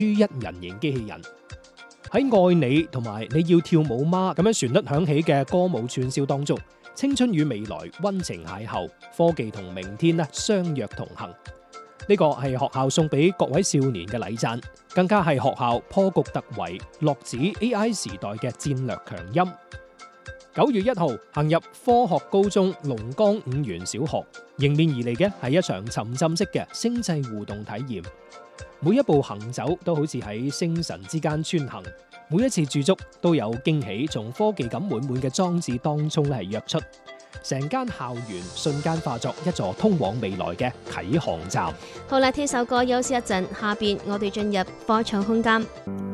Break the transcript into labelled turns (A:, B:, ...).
A: 於一人形機器人。喺愛你同埋你要跳舞嗎咁樣旋律響起嘅歌舞串燒當中，青春與未來溫情邂逅，科技同明天相約同行。呢個係學校送俾各位少年嘅禮讚，更加係學校破局突圍、落子 AI 時代嘅戰略強音。9月1號行入科學高中龍崗五原小學，迎面而嚟嘅係一場沉浸式嘅星際互動體驗。每一步行走都好似喺星辰之間穿行，每一次駐足都有驚喜從科技感滿滿嘅裝置當中係躍出，成間校園瞬間化作一座通往未來嘅啟航站。
B: 好啦，聽首歌休息一陣，下邊我哋進入課場空間。